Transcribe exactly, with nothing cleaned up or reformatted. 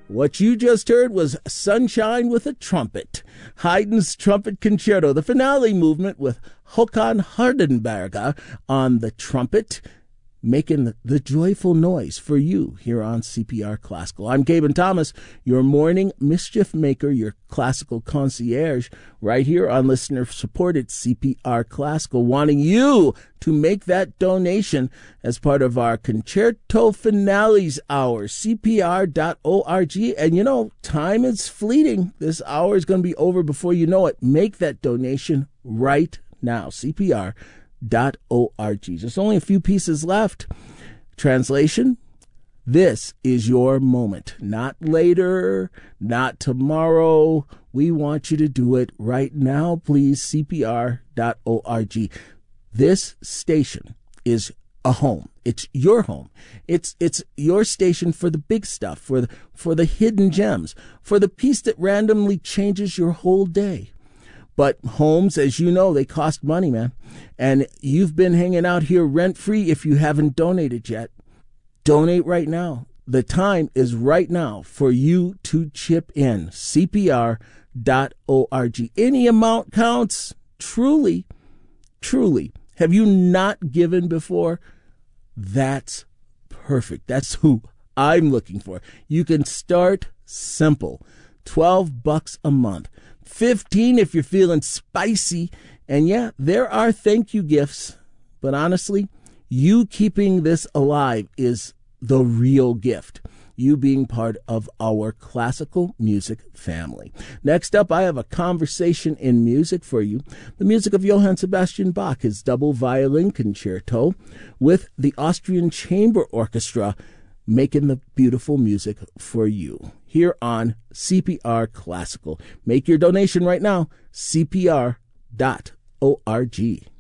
What you just heard was Sunshine with a Trumpet, Haydn's Trumpet Concerto, the finale movement with Håkan Hardenberger on the trumpet, making the joyful noise for you here on C P R Classical. I'm Gaben Thomas, your morning mischief maker, your classical concierge, right here on listener-supported C P R Classical, wanting you to make that donation as part of our Concerto Finales Hour, C P R dot org. And, you know, time is fleeting. This hour is going to be over before you know it. Make that donation right now, C P R dot org. There's only a few pieces left. Translation: this is your moment. Not later, not tomorrow. We want you to do it right now, please. C P R dot org. This station is a home. It's your home. It's it's your station for the big stuff, for the, for the hidden gems, for the piece that randomly changes your whole day. But homes, as you know, they cost money, man. And you've been hanging out here rent-free if you haven't donated yet. Donate right now. The time is right now for you to chip in. C P R dot org. Any amount counts. Truly, truly. Have you not given before? That's perfect. That's who I'm looking for. You can start simple. twelve bucks a month. fifteen if you're feeling spicy. And yeah, there are thank you gifts. But honestly, you keeping this alive is the real gift. You being part of our classical music family. Next up, I have a conversation in music for you. The music of Johann Sebastian Bach, his double violin concerto with the Austrian Chamber Orchestra, making the beautiful music for you here on C P R Classical. Make your donation right now, C P R dot org.